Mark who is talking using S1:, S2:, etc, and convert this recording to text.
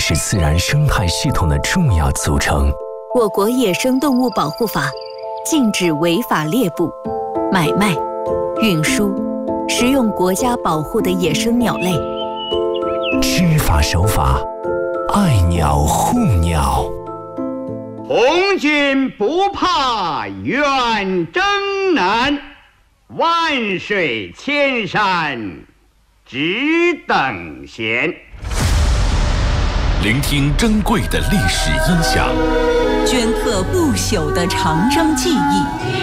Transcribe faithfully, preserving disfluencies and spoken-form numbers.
S1: 是自然生态系统的重要组成。
S2: 我国野生动物保护法禁止违法猎捕、买卖、运输、食用国家保护的野生鸟类。
S1: 知法守法，爱鸟护鸟。
S3: 红军不怕远征难，万水千山只等闲。
S4: 聆听珍贵的历史音响，
S5: 镌刻不朽的长征记忆。